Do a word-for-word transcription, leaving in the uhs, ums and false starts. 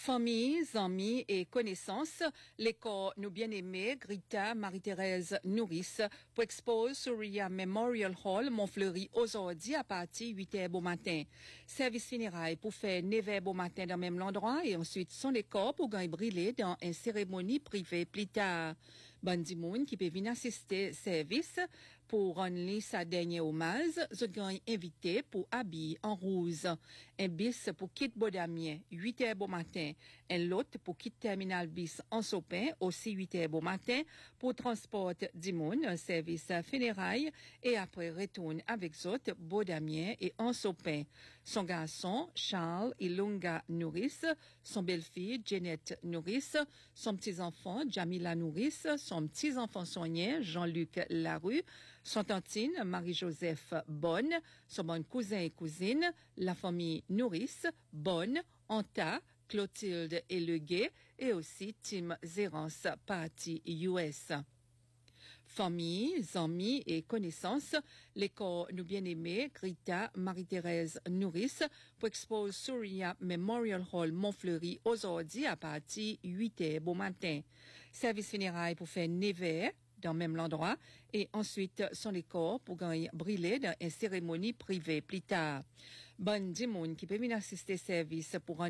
Famille, amis et connaissances, l'école nous bien-aimés, Grita Marie-Thérèse Nourrice, pour expose sur Ria Memorial Hall, Montfleury, aujourd'hui à partir huit heures au matin. Service funérailles pour faire neuf heures au matin dans le même endroit et ensuite son école pour gagner brûler dans une cérémonie privée plus tard. Bandi moun qui peut venir assister service pour rendre sa dernière hommage, je gagne invité pour habiller en rose. Un bis pour quitte Bodamien, huit heures au matin. Un lot pour quitte terminal bis en Sopin, aussi huit heures au matin, pour transport d'Imoun, un service funérailles, et après retourne avec autres Bodamien et en Sopin. Son garçon, Charles Ilunga Nourrice, son belle-fille, Jeannette Nourrice, son petit-enfant, Jamila Nourrice, son petit-enfant soignant, Jean-Luc Larue, son tantine, Marie-Joseph Bonne, son bon cousin et cousine, la famille Nourrice, Bonne, Anta, Clotilde et Leguet, et aussi Tim Zérance, parti U S. Famille, amis et connaissances, l'école nous bien-aimés, Grita Marie-Thérèse Nourrice, pour expose Souria Memorial Hall Montfleury aujourd'hui à partir huit heures au matin. Service funérailles pour faire neuf heures dans le même endroit et ensuite son école pour gagner brûler dans une cérémonie privée plus tard. Bon, du monde qui peut venir assister service pour